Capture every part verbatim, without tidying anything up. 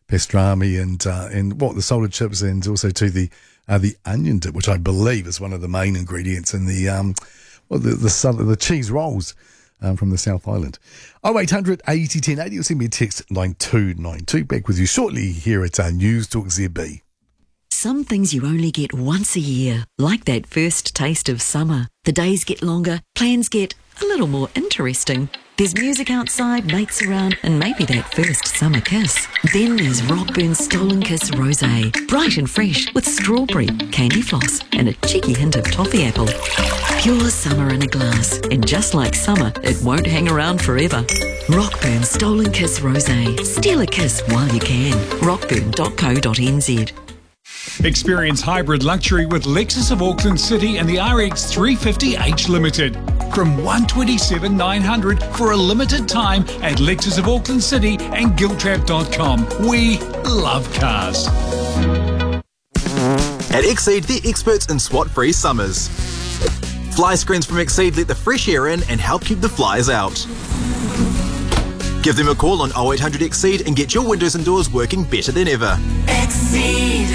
pastrami and uh, and what the salted chips, and also to the uh, the onion dip, which I believe is one of the main ingredients in the um well the the, southern, the cheese rolls um, from the South Island. Oh eight hundred eighty ten eighty. You'll send me a text nine two nine two. Back with you shortly here at our News Talk Z B. Some things you only get once a year, like that first taste of summer. The days get longer, plans get a little more interesting. There's music outside, mates around, and maybe that first summer kiss. Then there's Rockburn's Stolen Kiss Rosé, bright and fresh with strawberry, candy floss, and a cheeky hint of toffee apple. Pure summer in a glass, and just like summer, it won't hang around forever. Rockburn's Stolen Kiss Rosé. Steal a kiss while you can. rockburn dot co dot n z. Experience hybrid luxury with Lexus of Auckland City and the R X three fifty H Limited. From one hundred twenty-seven thousand nine hundred dollars for a limited time at Lexus of Auckland City and Giltrap dot com. We love cars. At Exceed, they're experts in SWAT-free summers. Fly screens from Exceed let the fresh air in and help keep the flies out. Give them a call on oh eight hundred Exceed and get your windows and doors working better than ever. Exceed.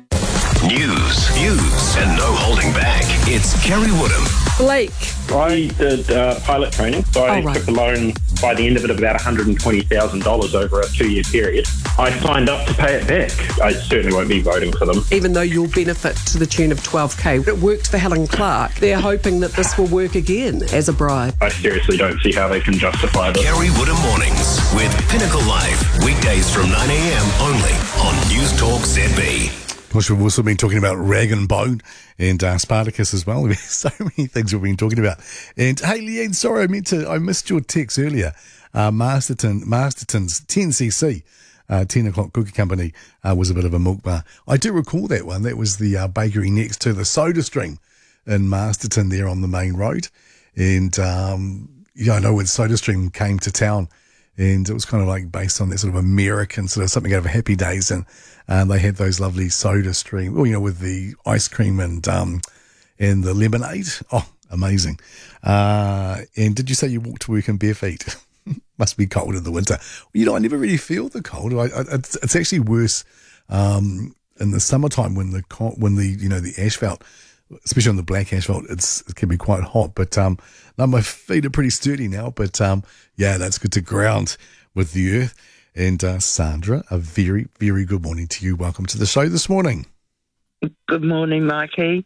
News, views, and no holding back. It's Kerry Woodham. Blake. I did uh, pilot training, so I oh, right. took a loan by the end of it of about one hundred twenty thousand dollars over a two-year period. I signed up to pay it back. I certainly won't be voting for them. Even though you'll benefit to the tune of twelve K, it worked for Helen Clark. They're hoping that this will work again as a bribe. I seriously don't see how they can justify this. Kerry Woodham Mornings with Pinnacle Live. Weekdays from nine a.m. only on News Talk Z B. Of course, we've also been talking about Rag and Bone and uh, Spartacus as well. There's so many things we've been talking about. And hey, Leanne, sorry, I meant to, I missed your text earlier. Uh, Masterton, Masterton's ten C C, uh, ten o'clock cookie company, uh, was a bit of a milk bar. I do recall that one. That was the uh, bakery next to the Soda Stream in Masterton there on the main road. And, um, yeah, I know when Soda Stream came to town, and it was kind of like based on that sort of American sort of something out of Happy Days, and uh, they had those lovely Soda Stream, well, you know, with the ice cream and um and the lemonade. Oh, amazing! Uh, and did you say you walked to work in bare feet? Must be cold in the winter. You know, I never really feel the cold. I, I, it's, it's actually worse um, in the summertime when the when the you know the asphalt, especially on the black asphalt, it's it can be quite hot. But um, now my feet are pretty sturdy now. But um, yeah, that's good to ground with the earth. And uh, Sandra, a very, very good morning to you. Welcome to the show this morning. Good morning, Mikey.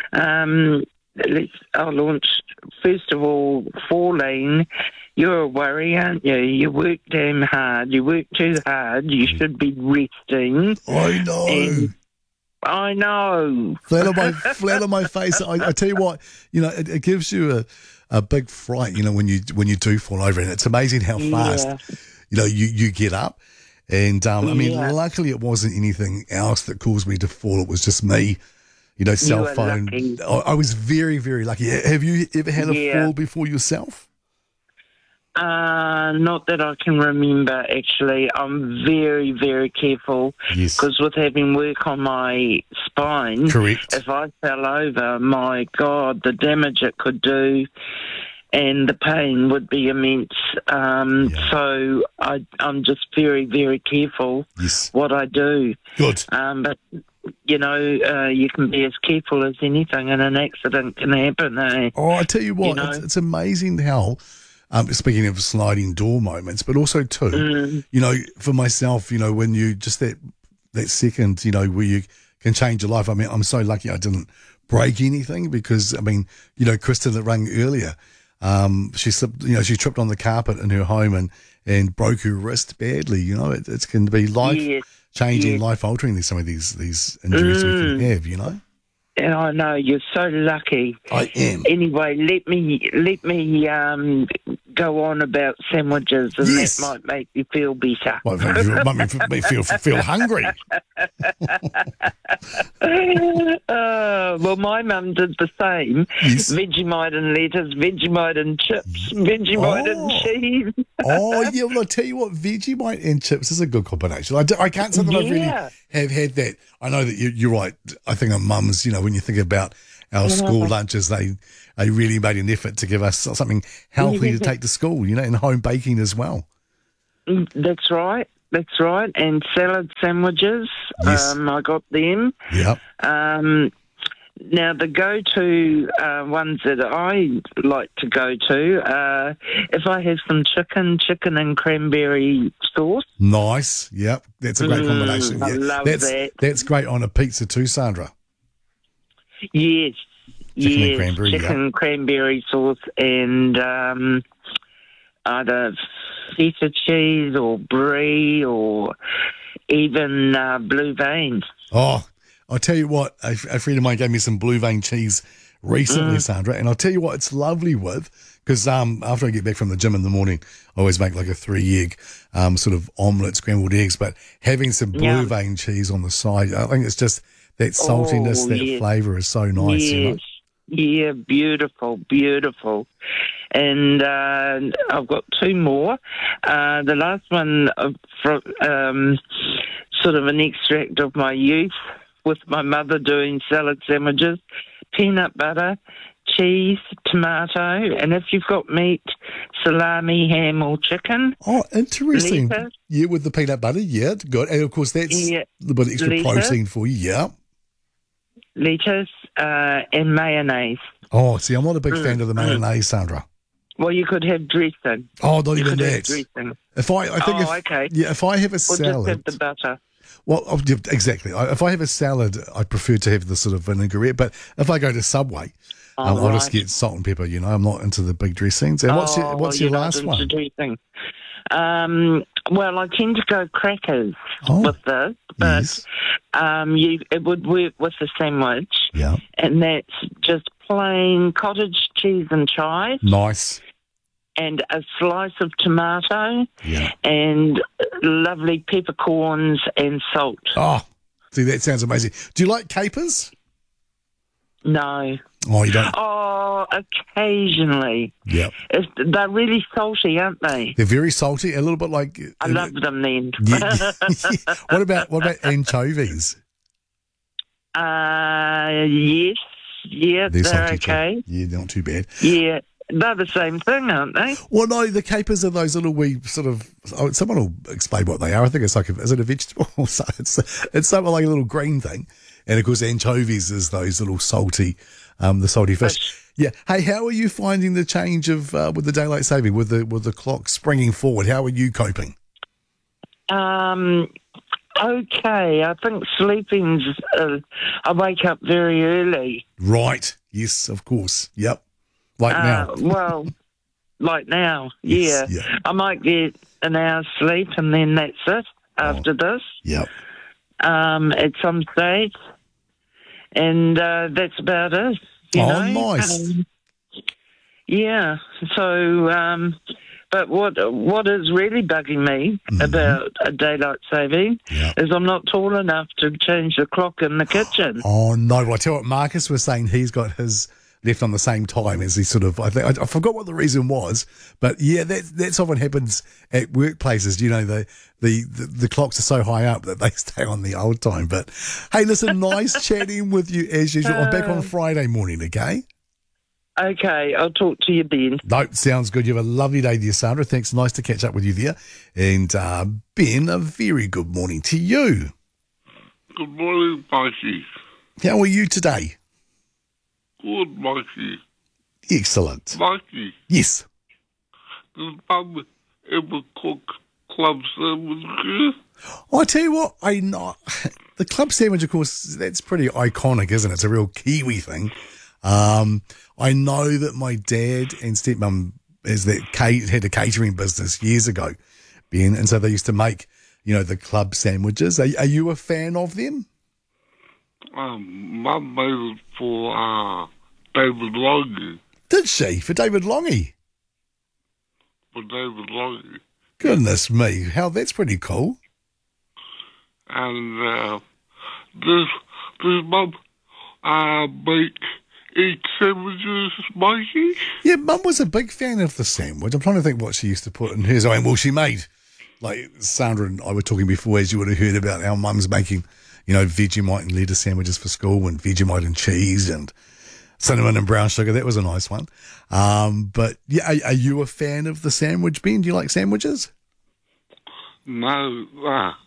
Um, let's, I'll launch, first of all, four lane. You're a worry, aren't you? You work damn hard. You work too hard. You should be resting. I know. And I know. Flat on my, flat on my face. I, I tell you what, you know, it, it gives you a, a big fright, you know, when you when you do fall over. And it's amazing how fast... Yeah. You know, you, you get up, and um, I mean, yeah. luckily it wasn't anything else that caused me to fall. It was just me, you know, cell you phone. I, I was very, very lucky. Have you ever had a yeah. fall before yourself? Uh, not that I can remember, actually. I'm very, very careful. Yes. Because with having work on my spine, Correct. If I fell over, my God, the damage it could do. And the pain would be immense. Um, yeah. So I, I'm just very, very careful yes. what I do. Good. Um, but, you know, uh, you can be as careful as anything, and an accident can happen. Eh? Oh, I tell you what, you know? it's, it's amazing how, um, speaking of sliding door moments, but also too, mm. you know, for myself, you know, when you just that that second, you know, where you can change your life. I mean, I'm so lucky I didn't break anything because, I mean, you know, Kristen that rang earlier, Um, she slipped, you know, she tripped on the carpet in her home and, and broke her wrist badly. You know, it, it can be life yes. changing, yes. life altering. Some of these these injuries mm. we can have. You know. Yeah, I know, you're so lucky. I am. Anyway, let me let me um, go on about sandwiches, and yes. that might make you feel better. Well, it might make me feel feel hungry. uh, well, my mum did the same. Yes. Vegemite and lettuce, Vegemite and chips, Vegemite oh. and cheese. oh, yeah, well, I'll tell you what, Vegemite and chips is a good combination. I, do, I can't say that yeah. I really have had that. I know that you, you're right. I think our mums, you know, when you think about our school lunches, they they really made an effort to give us something healthy to take to school, you know, and home baking as well. That's right. that's right. And salad sandwiches. Yes. Um, I got them. Yep. Um, now, the go-to uh, ones that I like to go to, uh, if I have some chicken, chicken and cranberry sauce. Nice. Yep. That's a great Mm, combination. I Yeah. love that's, that. That's great on a pizza too, Sandra. Yes. Chicken and yes, cranberry, chicken cranberry sauce and um, either feta cheese or brie or even uh, blue vein. Oh, I'll tell you what, a, a friend of mine gave me some blue vein cheese recently, Mm. Sandra, and I'll tell you what it's lovely with, because um, after I get back from the gym in the morning, I always make like a three-egg um, sort of omelette, scrambled eggs, but having some blue Yeah. vein cheese on the side, I think it's just that saltiness, Oh, that yes. flavour is so nice. Yes. You know? Yeah, beautiful, beautiful. And uh, I've got two more. Uh, the last one, uh, from, um, sort of an extract of my youth with my mother doing salad sandwiches, peanut butter, cheese, tomato, and if you've got meat, salami, ham or chicken. Oh, interesting. Lettuce. Yeah, with the peanut butter, yeah, good. And of course, that's Yeah. a little bit extra Lettuce. protein for you, yeah. Lettuce uh, and mayonnaise. Oh, see, I'm not a big fan of the Mm, mm. mayonnaise, Sandra. Well, you could have dressing. Oh, not You even could have that. dressing. If I, I think Oh, if, okay. yeah, if I have a Or just salad, have the butter. well, oh, yeah, exactly. I- If I have a salad, I prefer to have the sort of vinaigrette. But if I go to Subway, Oh, um, I'll just right. get salt and pepper. You know, I'm not into the big dressings. And what's your Oh, what's you're your not last into one? dressing. Um, well, I tend to go crackers Oh, with this, but yes. um, you, it would work with the sandwich, Yeah, and that's just plain cottage cheese and chive, nice. and a slice of tomato, Yeah. and lovely peppercorns and salt. Oh, see, that sounds amazing. Do you like capers? No. Oh, you don't. Oh, occasionally. Yeah, It's, they're really salty, aren't they? they're very salty. A little bit like. I love them then. Yeah. What about what about anchovies? Uh, yes, yeah, they're, salty too. okay. Yeah, they're not too bad. Yeah, they're the same thing, aren't they? Well, no, the capers are those little wee sort of. Oh, someone will explain what they are. I think it's like a, is it a vegetable? So it's it's something like a little green thing, and of course anchovies is those little salty, um, the salty fish. Yeah. Hey, how are you finding the change of uh, with the daylight saving with the with the clock springing forward? How are you coping? Um, okay, I think sleeping's. Uh, I wake up very early. Right. Yes, of course. Yep. Like Uh, now. well, like now, Yes, yeah. yeah. I might get an hour's sleep, and then that's it. After this, Yep. um, at some stage, and uh, that's about it. You Oh, know? nice. Um, yeah. So, um, but what what is really bugging me Mm-hmm. about a daylight saving Yep. is I'm not tall enough to change the clock in the kitchen. Oh no! Well, I tell you what, Marcus was saying he's got his left on the same time as he sort of. I think I, I forgot what the reason was, but yeah, that that's often happens at workplaces. You know, the, the the the clocks are so high up that they stay on the old time. But hey, listen, nice chatting with you as usual. I'm back on Friday morning. Okay. Okay, I'll talk to you then. No, sounds good. You have a lovely day, dear Sandra. Thanks. Nice to catch up with you there. And uh, Ben, a very good morning to you. Good morning, Mikey. How are you today? Good, Mikey. Excellent. Mikey, Yes. does Mum ever cook club sandwiches? I tell you what, I know the club sandwich, of course, that's pretty iconic, isn't it? It's a real Kiwi thing. Um, I know that my dad and stepmom is that Kate had a catering business years ago, Ben, and so they used to make, you know, the club sandwiches. Are, are you a fan of them? Um, Mum made it for uh, David Longy. Did she for David Longy? For David Longy. Goodness me, how that's pretty cool. And uh, does, does Mum uh, make egg sandwiches, Mikey? Yeah, Mum was a big fan of the sandwich. I'm trying to think what she used to put in hers. I mean, well, she made, like Sandra and I were talking before, as you would have heard about our mums making, you know, Vegemite and lettuce sandwiches for school and Vegemite and cheese and cinnamon and brown sugar. That was a nice one. Um, but yeah, are, are you a fan of the sandwich, Ben? Do you like sandwiches? no, uh,